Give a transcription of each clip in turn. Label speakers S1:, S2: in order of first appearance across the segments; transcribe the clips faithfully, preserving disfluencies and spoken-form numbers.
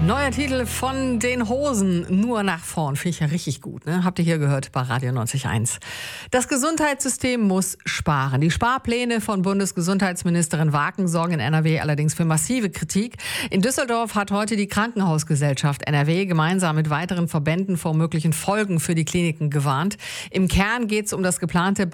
S1: Neuer Titel von den Hosen, nur nach vorn. Finde ich ja richtig gut, ne? Habt ihr hier gehört bei Radio neunzig Komma eins. Das Gesundheitssystem muss sparen. Die Sparpläne von Bundesgesundheitsministerin Waken sorgen in N R W allerdings für massive Kritik. In Düsseldorf hat heute die Krankenhausgesellschaft N R W gemeinsam mit weiteren Verbänden vor möglichen Folgen für die Kliniken gewarnt. Im Kern geht es um das geplante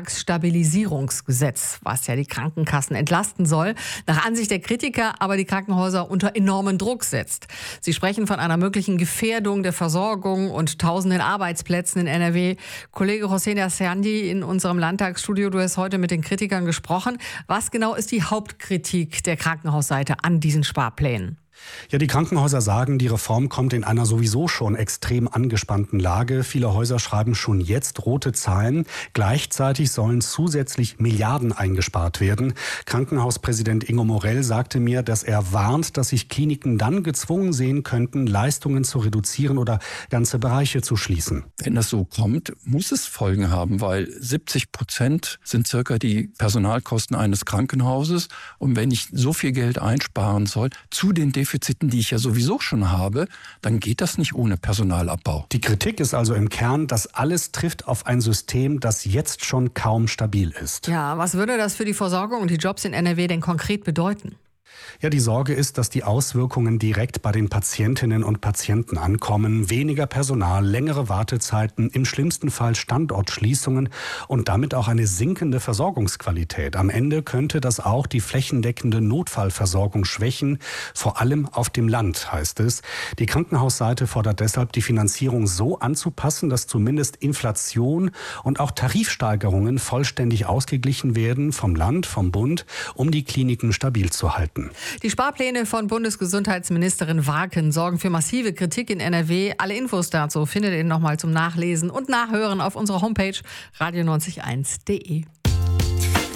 S1: Beitragsstabilisierungsgesetz, was ja die Krankenkassen entlasten soll. Nach Ansicht der Kritiker aber die Krankenhäuser unter enormen Druck setzt. Sie sprechen von einer möglichen Gefährdung der Versorgung und tausenden Arbeitsplätzen in N R W. Kollege Hossein Assandi in unserem Landtagsstudio, du hast heute mit den Kritikern gesprochen. Was genau ist die Hauptkritik der Krankenhausseite an diesen Sparplänen?
S2: Ja, die Krankenhäuser sagen, die Reform kommt in einer sowieso schon extrem angespannten Lage. Viele Häuser schreiben schon jetzt rote Zahlen. Gleichzeitig sollen zusätzlich Milliarden eingespart werden. Krankenhauspräsident Ingo Morell sagte mir, dass er warnt, dass sich Kliniken dann gezwungen sehen könnten, Leistungen zu reduzieren oder ganze Bereiche zu schließen.
S3: Wenn das so kommt, muss es Folgen haben, weil siebzig Prozent sind circa die Personalkosten eines Krankenhauses. Und wenn ich so viel Geld einsparen soll, zu den Defiziten, die ich ja sowieso schon habe, dann geht das nicht ohne Personalabbau.
S2: Die Kritik ist also im Kern, dass alles trifft auf ein System, das jetzt schon kaum stabil ist.
S1: Ja, was würde das für die Versorgung und die Jobs in N R W denn konkret bedeuten?
S2: Ja, die Sorge ist, dass die Auswirkungen direkt bei den Patientinnen und Patienten ankommen. Weniger Personal, längere Wartezeiten, im schlimmsten Fall Standortschließungen und damit auch eine sinkende Versorgungsqualität. Am Ende könnte das auch die flächendeckende Notfallversorgung schwächen, vor allem auf dem Land, heißt es. Die Krankenhausseite fordert deshalb, die Finanzierung so anzupassen, dass zumindest Inflation und auch Tarifsteigerungen vollständig ausgeglichen werden vom Land, vom Bund, um die Kliniken stabil zu halten.
S1: Die Sparpläne von Bundesgesundheitsministerin Waken sorgen für massive Kritik in N R W. Alle Infos dazu findet ihr nochmal zum Nachlesen und Nachhören auf unserer Homepage radio neunzig eins punkt de.